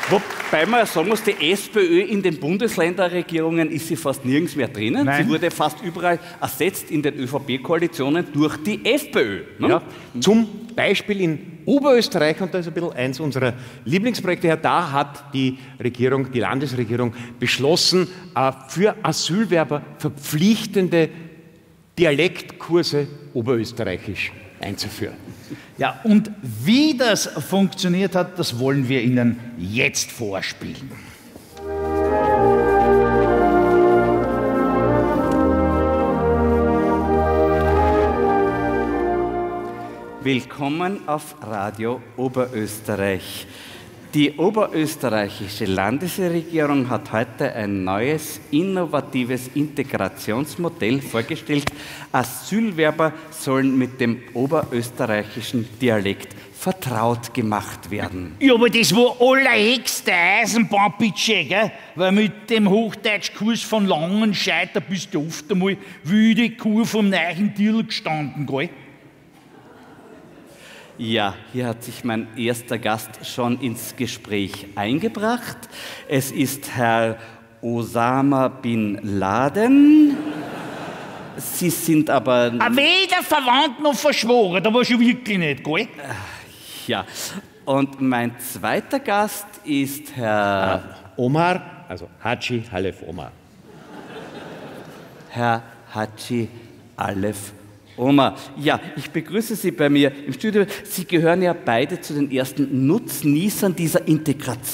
Wobei man sagen muss, die SPÖ in den Bundesländerregierungen ist sie fast nirgends mehr drinnen. Nein. Sie wurde fast überall ersetzt in den ÖVP-Koalitionen durch die FPÖ. Ne? Ja, zum Beispiel in Oberösterreich, und das ist ein bisschen eins unserer Lieblingsprojekte, ja, da hat die Regierung, die Landesregierung beschlossen, für Asylwerber verpflichtende Dialektkurse Oberösterreichisch einzuführen. Ja, und wie das funktioniert hat, das wollen wir Ihnen jetzt vorspielen. Willkommen auf Radio Oberösterreich. Die oberösterreichische Landesregierung hat heute ein neues, innovatives Integrationsmodell vorgestellt. Asylwerber sollen mit dem oberösterreichischen Dialekt vertraut gemacht werden. Ja, aber das war allerhöchste Eisenbahnbudget, gell? Weil mit dem Hochdeutschkurs von Langenscheidt, da bist du oft einmal wie die Kuh vom neuen Dirl gestanden, gell? Ja, hier hat sich mein erster Gast schon ins Gespräch eingebracht. Es ist Herr Osama bin Laden. Sie sind aber... Weder verwandt noch verschworen, da war schon wirklich nicht, gell? Ja, und mein zweiter Gast ist Herr... Omar, also Haji Halef Omar. Herr Haji Aleph Omar. Ja, ich begrüße Sie bei mir im Studio. Sie gehören ja beide zu den ersten Nutznießern dieser Integration.